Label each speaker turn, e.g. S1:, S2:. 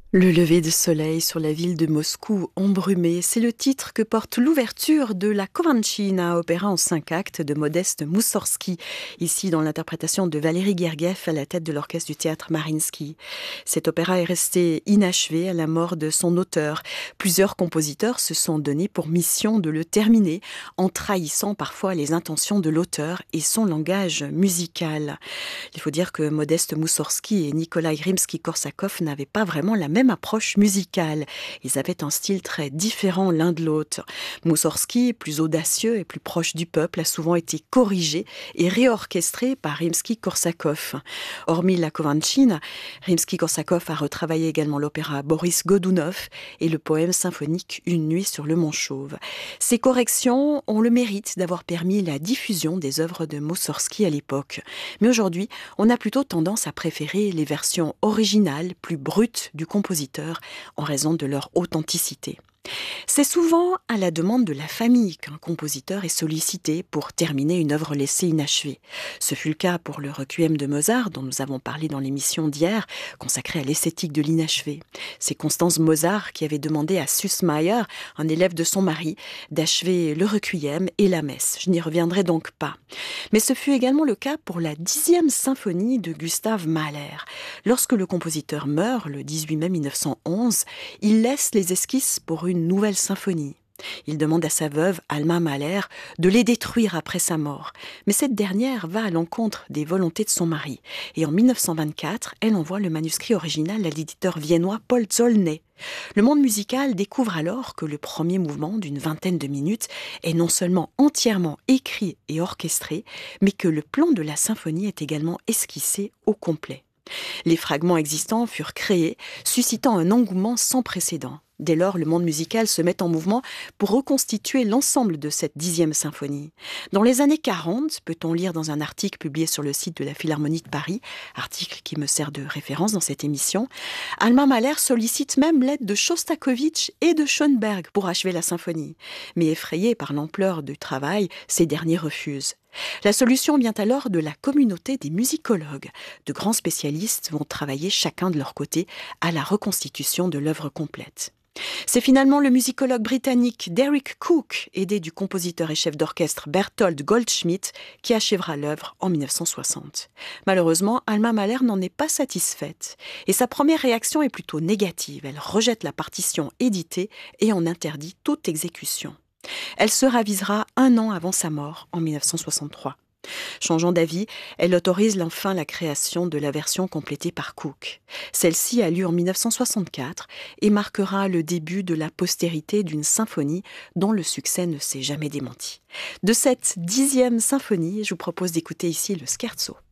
S1: Le lever de soleil sur la ville de Moscou embrumée, c'est le titre que porte l'ouverture de la Kovanchina, opéra en 5 actes de Modeste Moussorgsky, ici dans l'interprétation de Valéry Gergiev à la tête de l'orchestre du théâtre Mariinsky. Cet opéra est resté inachevé à la mort de son auteur. Plusieurs compositeurs se sont donnés pour mission de le terminer, en trahissant parfois les intentions de l'auteur et son langage musical. Il faut dire que Modeste Moussorgsky et Nikolai Rimsky-Korsakov n'avaient pas vraiment la même approche musicale. Ils avaient un style très différent l'un de l'autre. Moussorgsky, plus audacieux et plus proche du peuple, a souvent été corrigé et réorchestré par Rimsky-Korsakov. Hormis la Kovanchine, Rimsky-Korsakov a retravaillé également l'opéra Boris Godunov et le poème symphonique Une nuit sur le Mont Chauve. Ces corrections ont le mérite d'avoir permis la diffusion des œuvres de Moussorgsky à l'époque. Mais aujourd'hui, on a plutôt tendance à préférer les versions originales, plus brutes du compositeur, en raison de leur authenticité. C'est souvent à la demande de la famille qu'un compositeur est sollicité pour terminer une œuvre laissée inachevée. Ce fut le cas pour le Requiem de Mozart, dont nous avons parlé dans l'émission d'hier, consacrée à l'esthétique de l'inachevé. C'est Constance Mozart qui avait demandé à Süssmayr, un élève de son mari, d'achever le Requiem et la messe. Je n'y reviendrai donc pas. Mais ce fut également le cas pour la 10e symphonie de Gustav Mahler. Lorsque le compositeur meurt, le 18 mai 1911, il laisse les esquisses pour une nouvelle symphonie. Il demande à sa veuve, Alma Mahler, de les détruire après sa mort. Mais cette dernière va à l'encontre des volontés de son mari. Et en 1924, elle envoie le manuscrit original à l'éditeur viennois Paul Zollner. Le monde musical découvre alors que le premier mouvement d'une vingtaine de minutes est non seulement entièrement écrit et orchestré, mais que le plan de la symphonie est également esquissé au complet. Les fragments existants furent créés, suscitant un engouement sans précédent. Dès lors, le monde musical se met en mouvement pour reconstituer l'ensemble de cette 10e symphonie. Dans les années 40, peut-on lire dans un article publié sur le site de la Philharmonie de Paris, article qui me sert de référence dans cette émission, Alma Mahler sollicite même l'aide de Shostakovich et de Schoenberg pour achever la symphonie. Mais effrayés par l'ampleur du travail, ces derniers refusent. La solution vient alors de la communauté des musicologues. De grands spécialistes vont travailler chacun de leur côté à la reconstitution de l'œuvre complète. C'est finalement le musicologue britannique Derek Cook, aidé du compositeur et chef d'orchestre Berthold Goldschmidt, qui achèvera l'œuvre en 1960. Malheureusement, Alma Mahler n'en est pas satisfaite. Et sa première réaction est plutôt négative. Elle rejette la partition éditée et en interdit toute exécution. Elle se ravisera 1 an avant sa mort, en 1963. Changeant d'avis, elle autorise enfin la création de la version complétée par Cook. Celle-ci a lieu en 1964 et marquera le début de la postérité d'une symphonie dont le succès ne s'est jamais démenti. De cette 10e symphonie, je vous propose d'écouter ici le scherzo.